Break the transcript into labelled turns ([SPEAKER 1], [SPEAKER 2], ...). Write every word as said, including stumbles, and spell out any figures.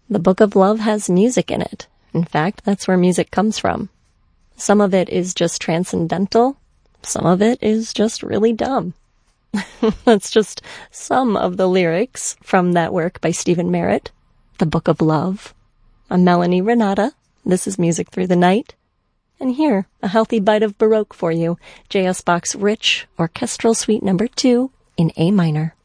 [SPEAKER 1] The Book of Love has music in it. In fact, that's where music comes from. Some of it is just transcendental. Some of it is just really dumb. That's just some of the lyrics from that work by Stephen Merritt, The Book of Love. I'm Melanie Renata. This is Music Through the Night. And here, a healthy bite of Baroque for you. J S. Bach's Rich Orchestral Suite Number two in A minor.